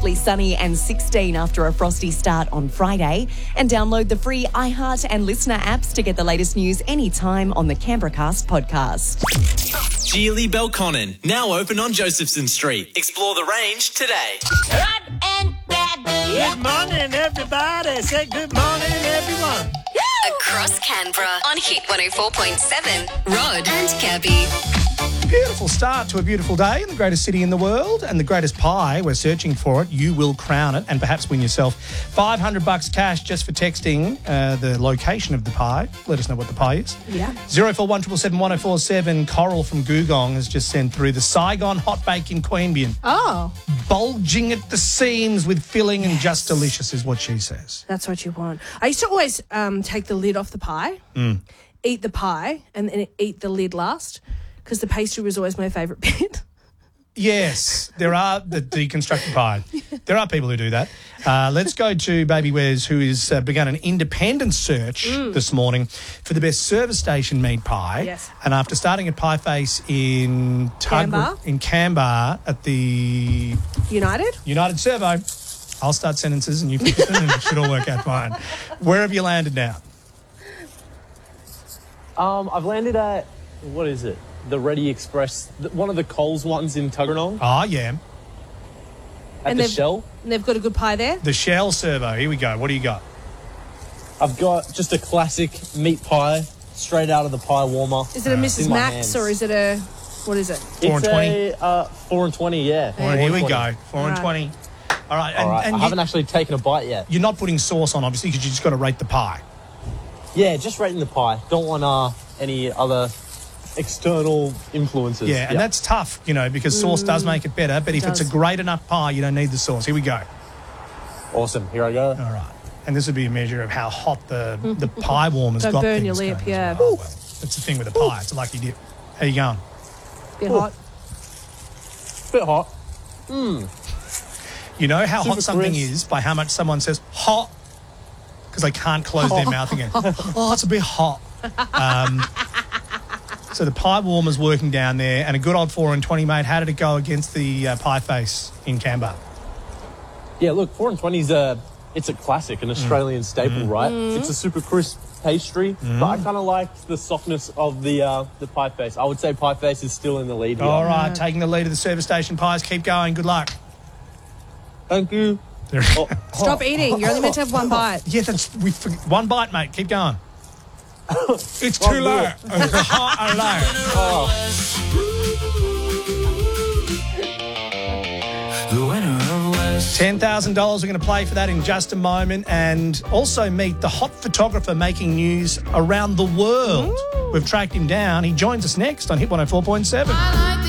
mostly sunny and 16 after a frosty start on Friday. And download the free iHeart and Listener apps to get the latest news anytime on the Canberracast podcast. Geely Belconnen, now open on Josephson Street. Explore the range today. Good morning, everybody. Say good morning, everyone. Across Canberra on Hit 104.7. Rod and Gabby. Beautiful start to a beautiful day in the greatest city in the world and the greatest pie. We're searching for it. You will crown it and perhaps win yourself $500 cash just for texting the location of the pie. Let us know what the pie is. Yeah. 0417 777 1047. Coral from Googong has just sent through the Saigon hot bake in Queanbeyan. Oh, Bulging at the seams with filling and just delicious is what she says. that's what you want. I used to always take the lid off the pie, eat the pie, and then eat the lid last because the pastry was always my favourite bit. Yes, there are the deconstructed pie. There are people who do that. Let's go to Baby Wes, who has begun an independent search this morning for the best service station meat pie. Yes. And after starting at Pie Face in Canberra at the United Servo, I'll start sentences and you finish them and it should all work out fine. Where have you landed now? I've landed at, what is it? The Ready Express, one of the Coles ones in Tuggeranong. Oh, yeah. At the Shell. And they've got a good pie there? The Shell Servo. Here we go. What do you got? I've got just a classic meat pie, straight out of the pie warmer. Is it a Mrs. Max or is it a, what is it? 4 and 20. It's a 4 and 20, yeah. Well, here we go. 4 and 20. All right. And I haven't actually taken a bite yet. You're not putting sauce on, obviously, because you just got to rate the pie. Yeah, just rating the pie. Don't want any other external influences. Yeah, and that's tough, because sauce does make it better. But if it's a great enough pie, you don't need the sauce. Here we go. Awesome. Here I go. All right. And this would be a measure of how hot the pie warmer's Don't got burn things your lip, going yeah. as well. That's the thing with a pie. It's a lucky dip. How you going? Bit hot. Bit hot. You know how Super hot something crisp. is by how much someone says hot because they can't close their mouth again. Oh, it's a bit hot. So the pie warmer's working down there and a good old 4 and 20, mate. How did it go against the Pie Face in Canberra? Yeah, look, 4 and 20's it's a classic, an Australian staple, right? It's a super crisp pastry, but I kind of liked the softness of the Pie Face. I would say Pie Face is still in the lead here. All right, taking the lead of the service station pies. Keep going. Good luck. Thank you. Stop eating. You're only meant to have one bite. Yeah, one bite, mate. Keep going. It's too low. It's hot and low. $10,000. We're going to play for that in just a moment, and also meet the hot photographer making news around the world. We've tracked him down. He joins us next on Hit 104.7.